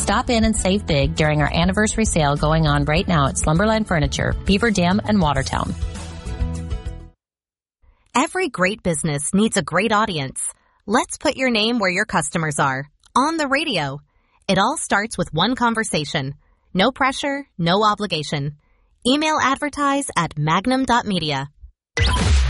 Stop in and save big during our anniversary sale going on right now at Slumberland Furniture, Beaver Dam and Watertown. Every great business needs a great audience. Let's put your name where your customers are. On the radio. It all starts with one conversation. No pressure, no obligation. Email advertise at magnum.media.